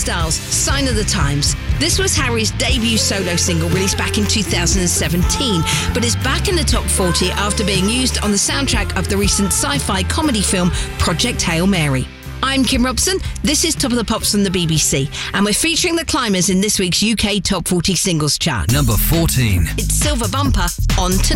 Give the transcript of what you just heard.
Styles, Sign of the Times. This was Harry's debut solo single released back in 2017, but is back in the top 40 after being used on the soundtrack of the recent sci-fi comedy film Project Hail Mary. I'm Kim Robson. This is Top of the Pops from the BBC, and we're featuring the climbers in this week's UK Top 40 Singles Chart. Number 14. It's Silver Bumper on tonight.